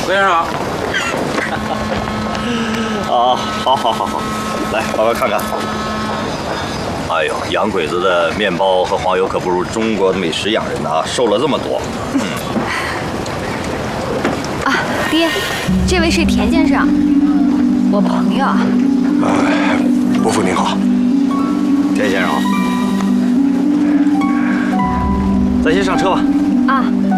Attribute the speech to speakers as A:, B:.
A: 魏先生好。
B: 啊，好，来，慢慢看看。哎呦，洋鬼子的面包和黄油可不如中国的美食养人啊，瘦了这么多。
C: 啊，爹，这位是田先生，我朋友。
D: 伯父您好，
B: 田先生好。咱先上车吧。
C: 啊。